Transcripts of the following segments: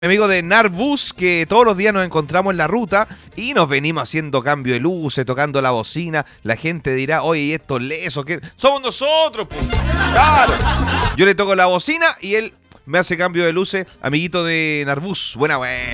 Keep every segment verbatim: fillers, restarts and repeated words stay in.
amigo de Narbus, que todos los días nos encontramos en la ruta y nos venimos haciendo cambio de luces, tocando la bocina. La gente dirá, oye, estos lesos, ¿qué? Somos nosotros, pues. Claro. Yo le toco la bocina y él me hace cambio de luces. Amiguito de Narbus, buena, buena.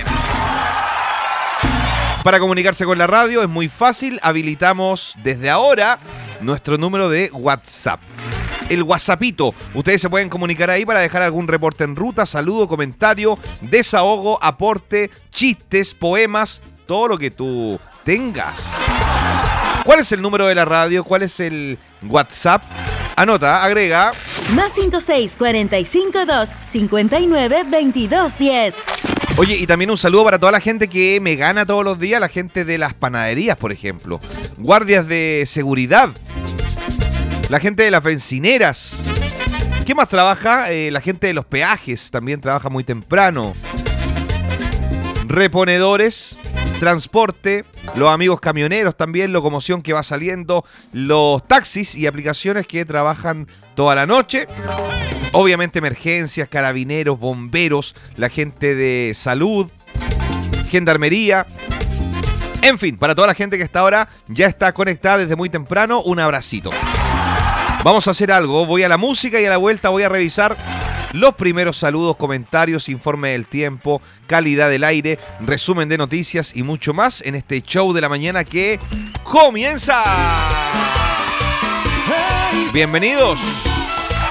Para comunicarse con la radio es muy fácil. Habilitamos desde ahora nuestro número de WhatsApp. El WhatsAppito. Ustedes se pueden comunicar ahí para dejar algún reporte en ruta, saludo, comentario, desahogo, aporte, chistes, poemas, todo lo que tú tengas. ¿Cuál es el número de la radio? ¿Cuál es el WhatsApp? Anota, agrega. Más cinco seis cuatro cinco dos cinco nueve veintidós diez. Oye, y también un saludo para toda la gente que me gana todos los días, la gente de las panaderías, por ejemplo. Guardias de seguridad. La gente de las bencineras. ¿Qué más trabaja? Eh, la gente de los peajes también trabaja muy temprano. Reponedores, transporte, los amigos camioneros también, locomoción que va saliendo, los taxis y aplicaciones que trabajan toda la noche. Obviamente emergencias, carabineros, bomberos, la gente de salud, gendarmería. En fin, para toda la gente que hasta ahora ya está conectada desde muy temprano, un abracito. Vamos a hacer algo, voy a la música y a la vuelta voy a revisar los primeros saludos, comentarios, informe del tiempo, calidad del aire, resumen de noticias y mucho más en este show de la mañana que comienza. Bienvenidos.